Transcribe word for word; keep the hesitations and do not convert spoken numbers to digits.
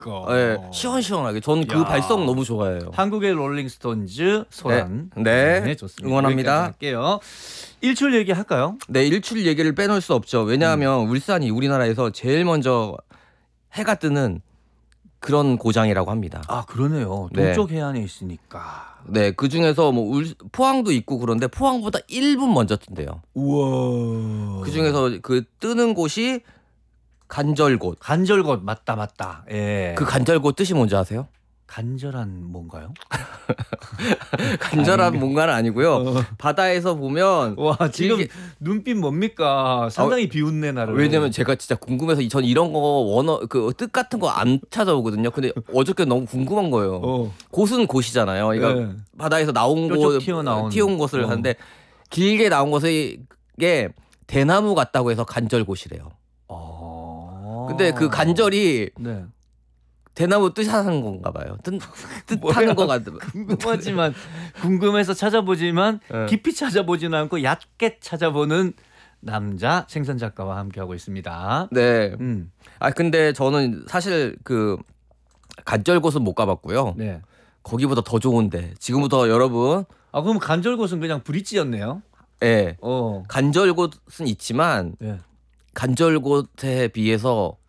예, 시원시원하게. 저는 그 야. 발성 너무 좋아해요. 한국의 롤링스톤즈 소란. 네, 네. 좋습니다. 응원합니다. 여기까지 할게요. 일출 얘기 할까요? 네, 일출 얘기를 빼놓을 수 없죠. 왜냐하면 음. 울산이 우리나라에서 제일 먼저 해가 뜨는 그런 고장이라고 합니다. 아 그러네요. 네. 동쪽 해안에 있으니까. 네, 그 중에서 뭐 울, 포항도 있고 그런데 포항보다 일 분 먼저 뜬대요. 우와. 그 중에서 그 뜨는 곳이 간절곶. 간절곶 맞다 맞다. 예. 그 간절곶 뜻이 뭔지 아세요? 간절한 뭔가요? 간절한 아닌가? 뭔가는 아니고요. 어. 바다에서 보면 와 지금 이게- 눈빛 뭡니까? 상당히 비웃네 나를. 왜냐면 제가 진짜 궁금해서 전 이런 거 원어 그 뜻 같은 거 안 찾아오거든요. 근데 어저께 너무 궁금한 거예요. 어. 곳은 곳이잖아요. 그러니까 네. 바다에서 나온 뾰족 곳 튀어나온. 튀어온 곳을 어. 하는데 길게 나온 것이 게 대나무 같다고 해서 간절곶이래요. 어. 근데 그 간절이 네. 대나무 뜻하는 건가 봐요. 뜻, 뭐야? 뜻하는 거 같. 궁금하지만 궁금해서 찾아보지만 네. 깊이 찾아보지는 않고 얕게 찾아보는 남자 생선 작가와 함께하고 있습니다. 네. 음. 아 근데 저는 사실 그 간절곶은 못 가봤고요. 네. 거기보다 더 좋은데 지금부터 여러분, 아 그럼 간절곶은 그냥 브릿지였네요. 예, 어. 간절곶은 있지만 네. 간절곶에 비해서